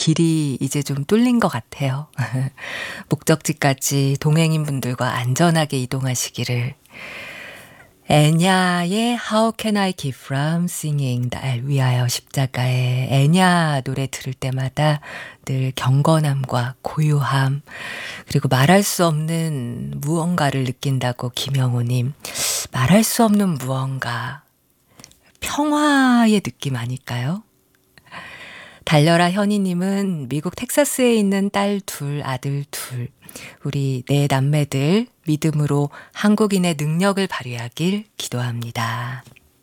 길이 이제 좀 뚫린 것 같아요. 목적지까지 동행인분들과 안전하게 이동하시기를. 애냐의 How Can I Keep From Singing 날 위하여 십자가의 애냐 노래 들을 때마다 늘 경건함과 고요함 그리고 말할 수 없는 무언가를 느낀다고 김영호님. 말할 수 없는 무언가. 평화의 느낌 아닐까요? 달려라 현이님은 미국 텍사스에 있는 딸 둘, 아들 둘, 우리 네 남매들 믿음으로 한국인의 능력을 발휘하길 기도합니다.